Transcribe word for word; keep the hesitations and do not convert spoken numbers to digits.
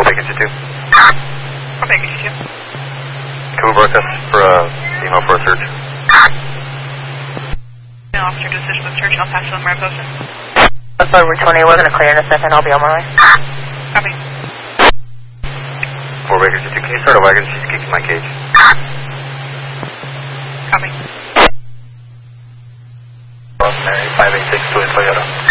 vacancy two. For vacancy two. Can we broadcast for a uh, email for a search? No, officer, decision with search. I'll pass it on Mariposa. That's why we're twenty. We're going to clear in a second. I'll be on my way. Copy. For vacancy two, can you start a wagon? She's kicking my cage. Copy. five eight six to Toyota.